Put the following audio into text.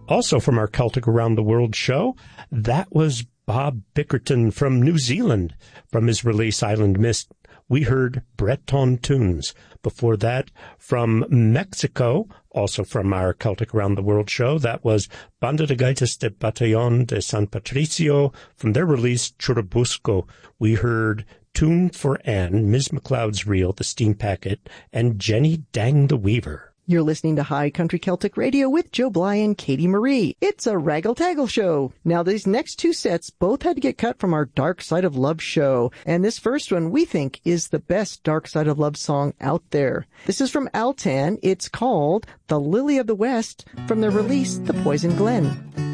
Also from our Celtic Around the World show, that was Bob Bickerton from New Zealand. From his release Island Mist, we heard Breton Tunes. Before that, from Mexico, also from our Celtic Around the World show, that was Banda de Gaitas de Batallón de San Patricio. From their release, Churubusco, we heard Tune for Anne, Ms. McLeod's Reel, The Steam Packet, and Jenny Dang the Weaver. You're listening to High Country Celtic Radio with Joe Bly and Katie Marie. It's a raggle-taggle show. Now, these next two sets both had to get cut from our Dark Side of Love show. And this first one, we think, is the best Dark Side of Love song out there. This is from Altan. It's called The Lily of the West from their release, The Poison Glen.